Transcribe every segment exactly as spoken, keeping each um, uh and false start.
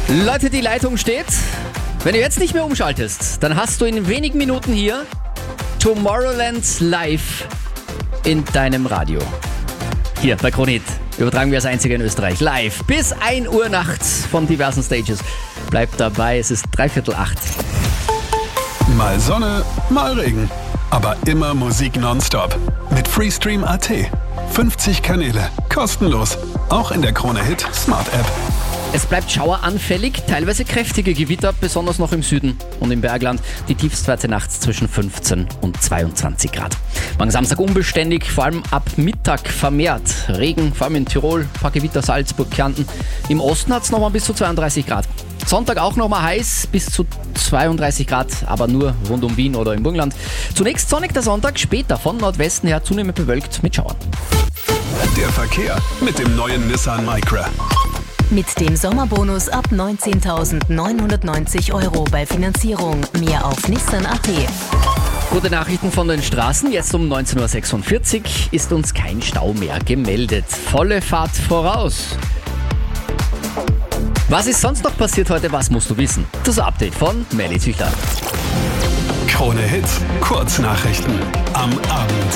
Leute, die Leitung steht. Wenn du jetzt nicht mehr umschaltest, dann hast du in wenigen Minuten hier Tomorrowland live in deinem Radio. Hier bei Krone Hit übertragen wir als einziger in Österreich live bis ein Uhr nachts von diversen Stages. Bleibt dabei, es ist dreiviertel acht. Mal Sonne, mal Regen. Aber immer Musik nonstop. Mit Freestream Punkt a t. fünfzig Kanäle, kostenlos. Auch in der Krone Hit Smart App. Es bleibt schaueranfällig, teilweise kräftige Gewitter, besonders noch im Süden und im Bergland. Die Tiefstwerte nachts zwischen fünfzehn und zweiundzwanzig Grad. Morgen Samstag unbeständig, vor allem ab Mittag vermehrt. Regen, vor allem in Tirol, ein paar Gewitter, Salzburg, Kärnten. Im Osten hat es nochmal bis zu zweiunddreißig Grad. Sonntag auch nochmal heiß, bis zu zweiunddreißig Grad, aber nur rund um Wien oder im Burgenland. Zunächst sonnig der Sonntag, später von Nordwesten her zunehmend bewölkt mit Schauern. Der Verkehr mit dem neuen Nissan Micra. Mit dem Sommerbonus ab neunzehntausendneunhundertneunzig Euro bei Finanzierung. Mehr auf Nissan Punkt a t. Gute Nachrichten von den Straßen. Jetzt um neunzehn Uhr sechsundvierzig ist uns kein Stau mehr gemeldet. Volle Fahrt voraus. Was ist sonst noch passiert heute? Was musst du wissen? Das Update von Melly Züchler. Krone Hit, Kurznachrichten am Abend.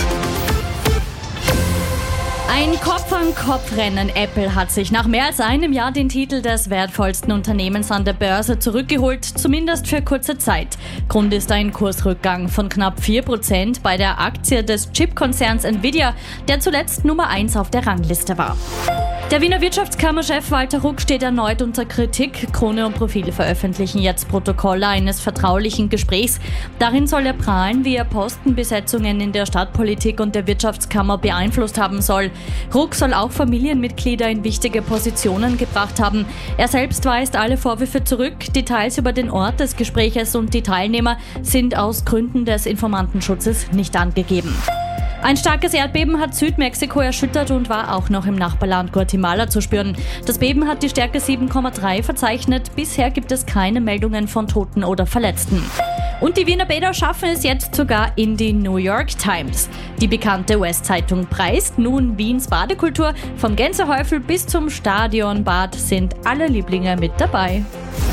Ein Kopf-an-Kopf-Rennen. Apple hat sich nach mehr als einem Jahr den Titel des wertvollsten Unternehmens an der Börse zurückgeholt, zumindest für kurze Zeit. Grund ist ein Kursrückgang von knapp vier Prozent bei der Aktie des Chipkonzerns Nvidia, der zuletzt Nummer eins auf der Rangliste war. Der Wiener Wirtschaftskammerchef Walter Ruck steht erneut unter Kritik. Krone und Profil veröffentlichen jetzt Protokolle eines vertraulichen Gesprächs. Darin soll er prahlen, wie er Postenbesetzungen in der Stadtpolitik und der Wirtschaftskammer beeinflusst haben soll. Ruck soll auch Familienmitglieder in wichtige Positionen gebracht haben. Er selbst weist alle Vorwürfe zurück. Details über den Ort des Gespräches und die Teilnehmer sind aus Gründen des Informantenschutzes nicht angegeben. Ein starkes Erdbeben hat Südmexiko erschüttert und war auch noch im Nachbarland Guatemala zu spüren. Das Beben hat die Stärke sieben Komma drei verzeichnet. Bisher gibt es keine Meldungen von Toten oder Verletzten. Und die Wiener Bäder schaffen es jetzt sogar in die New York Times. Die bekannte U S-Zeitung preist nun Wiens Badekultur. Vom Gänsehäufel bis zum Stadionbad sind alle Lieblinge mit dabei.